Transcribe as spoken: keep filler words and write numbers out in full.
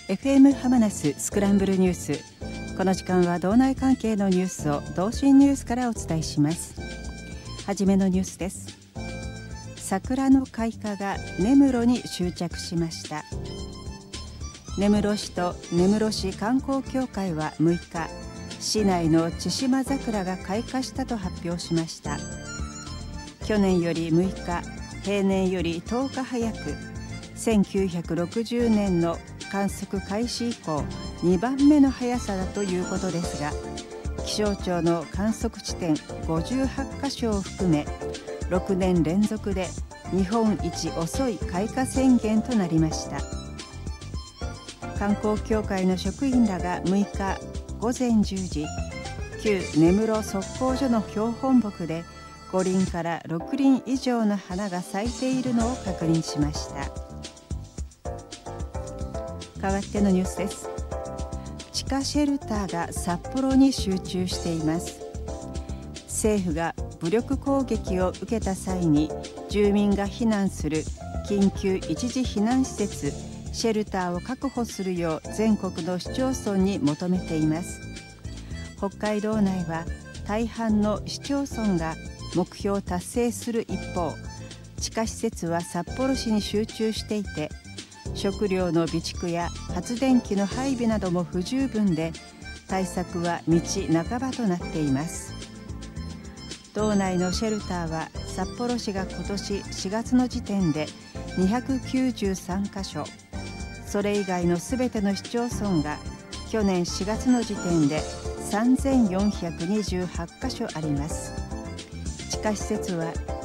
エフエム ハマナススクランブルニュース。この時間は道内関係のニュースを同心ニュースからお伝えします。はじめのニュースです。桜の開花が根室に終着しました。根室市と根室市観光協会はむいか、市内の千島桜が開花したと発表しました。去年よりむいか、平年よりとおか早く、せんきゅうひゃくろくじゅうねんの観測開始以降にばんめの速さだということですが、気象庁の観測地点ごじゅうはちかしょを含めろくねん連続で日本一遅い開花宣言となりました。観光協会の職員らがむいかごぜんじゅうじ、旧根室測候所の標本木でごりんからろくりん以上の花が咲いているのを確認しました。代わってのニュースです。地下シェルターが札幌に集中しています。政府が武力攻撃を受けた際に住民が避難する緊急一時避難施設シェルターを確保するよう全国の市町村に求めています。北海道内は大半の市町村が目標を達成する一方、地下施設は札幌市に集中していて、食料の備蓄や発電機の配備なども不十分で、対策は道半ばとなっています。道内のシェルターは札幌市が今年しがつの時点でにひゃくきゅうじゅうさんかしょ、それ以外のすべての市町村が去年しがつの時点でさんぜんよんひゃくにじゅうはちかしょあります。地下施設は